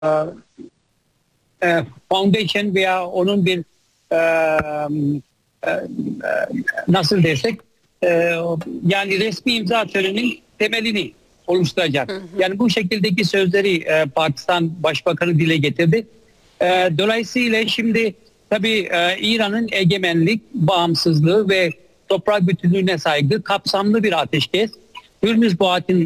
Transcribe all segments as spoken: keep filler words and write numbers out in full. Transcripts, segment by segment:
e, foundation veya onun bir e, e, nasıl desek e, yani resmi imza töreninin temelini oluşturacak. Hı hı. Yani bu şekildeki sözleri e, Pakistan Başbakanı dile getirdi. E, dolayısıyla şimdi tabii e, İran'ın egemenlik, bağımsızlığı ve toprak bütünlüğüne saygı, kapsamlı bir ateşkes, Hürmüz Boğazı'nın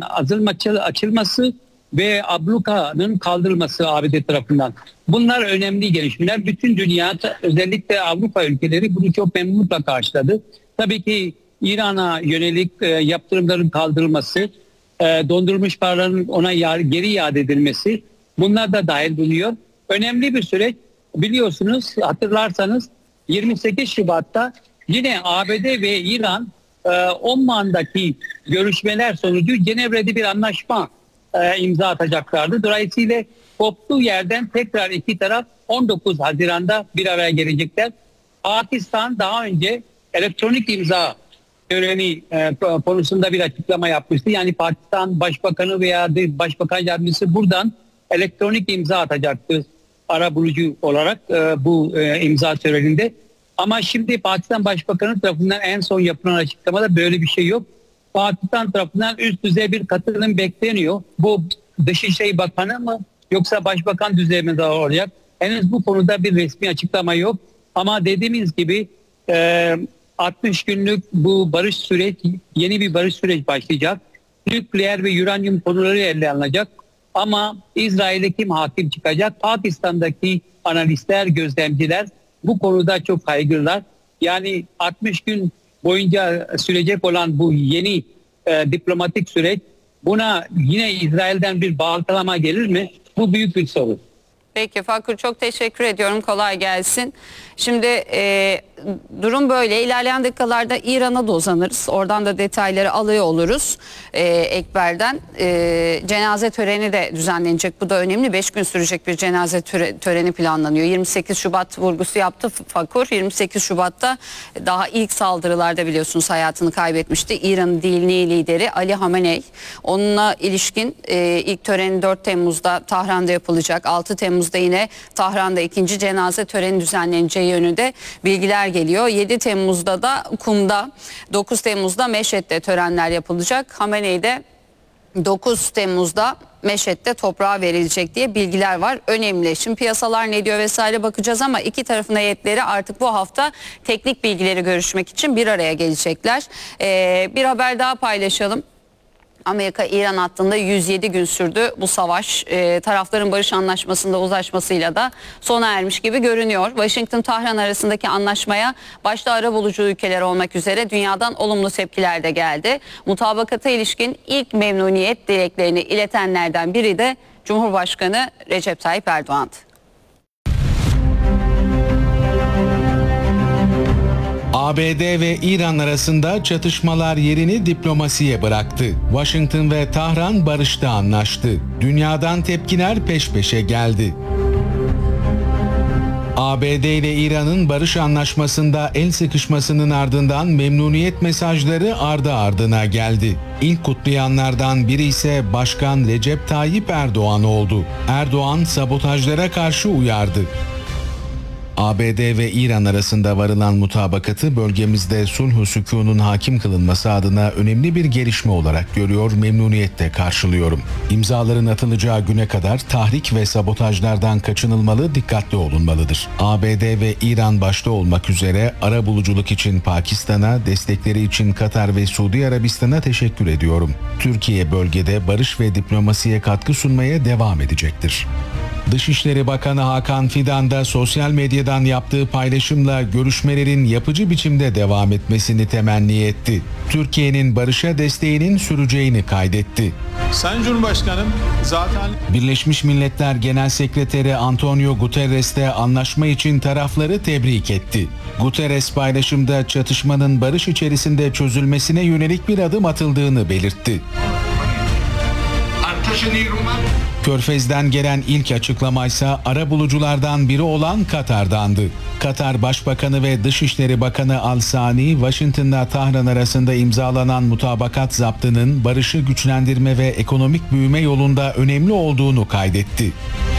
açılması ve abluka'nın kaldırılması A B D tarafından. Bunlar önemli gelişmeler. Bütün dünya, özellikle Avrupa ülkeleri bunu çok memnunlukla karşıladı. Tabii ki İran'a yönelik e, yaptırımların kaldırılması, e, dondurulmuş paraların ona yar, geri iade edilmesi, bunlar da dahil bulunuyor. Önemli bir süreç. Biliyorsunuz, hatırlarsanız yirmi sekiz Şubat'ta yine A B D ve İran e, Omman'daki görüşmeler sonucu Cenevre'de bir anlaşma e, imza atacaklardı. Dolayısıyla koptuğu yerden tekrar iki taraf on dokuz Haziran'da bir araya gelecekler. Pakistan daha önce elektronik imza töreni e, konusunda bir açıklama yapmıştı. Yani Pakistan Başbakanı veya Başbakan Yardımcısı buradan elektronik imza atacaktı arabulucu olarak e, bu e, imza töreninde. Ama şimdi Pakistan Başbakanı tarafından en son yapılan açıklamada böyle bir şey yok. Pakistan tarafından üst düzey bir katılım bekleniyor. Bu Dışişleri Bakanı mı yoksa Başbakan düzeyi mi daha olacak? Henüz bu konuda bir resmi açıklama yok. Ama dediğimiz gibi e, altmış günlük bu barış süreci, yeni bir barış süreci başlayacak. Nükleer ve uranyum konuları ele alınacak. Ama İsrail'e kim hakim çıkacak? Pakistan'daki analistler, gözlemciler bu konuda çok kaygılılar. Yani altmış gün boyunca sürecek olan bu yeni e, diplomatik süreç, buna yine İsrail'den bir baltalama gelir mi? Bu büyük bir soru. Peki Fakur, çok teşekkür ediyorum. Kolay gelsin. Şimdi e, durum böyle. İlerleyen dakikalarda İran'a da uzanırız. Oradan da detayları alıyor oluruz. E, Ekber'den. E, cenaze töreni de düzenlenecek. Bu da önemli. Beş gün sürecek bir cenaze töre, töreni planlanıyor. yirmi sekiz Şubat vurgusu yaptı Fakur. yirmi sekiz Şubat'ta daha ilk saldırılarda biliyorsunuz hayatını kaybetmişti. İran'ın dini lideri Ali Hamenei. Onunla ilişkin e, ilk töreni dört Temmuz'da Tahran'da yapılacak. altı Temmuz'da yine Tahran'da ikinci cenaze töreni düzenleneceği yönünde bilgiler geliyor. yedi Temmuz'da da Kum'da, dokuz Temmuz'da Meşhed'de törenler yapılacak. Hamenei de dokuz Temmuz'da Meşhed'de toprağa verilecek diye bilgiler var. Önemli. Şimdi piyasalar ne diyor vesaire bakacağız ama iki tarafın heyetleri artık bu hafta teknik bilgileri görüşmek için bir araya gelecekler. Ee, bir haber daha paylaşalım. Amerika-İran hattında yüz yedi gün sürdü bu savaş. E, tarafların barış anlaşmasında uzlaşmasıyla da sona ermiş gibi görünüyor. Washington-Tahran arasındaki anlaşmaya başta arabulucu ülkeler olmak üzere dünyadan olumlu tepkiler de geldi. Mutabakata ilişkin ilk memnuniyet dileklerini iletenlerden biri de Cumhurbaşkanı Recep Tayyip Erdoğan'dı. A B D ve İran arasında çatışmalar yerini diplomasiye bıraktı. Washington ve Tahran barışta anlaştı. Dünyadan tepkiler peş peşe geldi. A B D ile İran'ın barış anlaşmasında el sıkışmasının ardından memnuniyet mesajları ardı ardına geldi. İlk kutlayanlardan biri ise Başkan Recep Tayyip Erdoğan oldu. Erdoğan sabotajlara karşı uyardı. A B D ve İran arasında varılan mutabakatı bölgemizde sulh-u sükunun hakim kılınması adına önemli bir gelişme olarak görüyor, memnuniyetle karşılıyorum. İmzaların atılacağı güne kadar tahrik ve sabotajlardan kaçınılmalı, dikkatli olunmalıdır. A B D ve İran başta olmak üzere arabuluculuk için Pakistan'a, destekleri için Katar ve Suudi Arabistan'a teşekkür ediyorum. Türkiye bölgede barış ve diplomasiye katkı sunmaya devam edecektir. Dışişleri Bakanı Hakan Fidan da sosyal medyadan yaptığı paylaşımla görüşmelerin yapıcı biçimde devam etmesini temenni etti. Türkiye'nin barışa desteğinin süreceğini kaydetti. Sayın Cumhurbaşkanım, zaten Birleşmiş Milletler Genel Sekreteri Antonio Guterres de anlaşma için tarafları tebrik etti. Guterres paylaşımda çatışmanın barış içerisinde çözülmesine yönelik bir adım atıldığını belirtti. Körfez'den gelen ilk açıklamaysa arabuluculardan biri olan Katar'dandı. Katar Başbakanı ve Dışişleri Bakanı Al-Sani, Washington'la Tahran arasında imzalanan mutabakat zaptının barışı güçlendirme ve ekonomik büyüme yolunda önemli olduğunu kaydetti.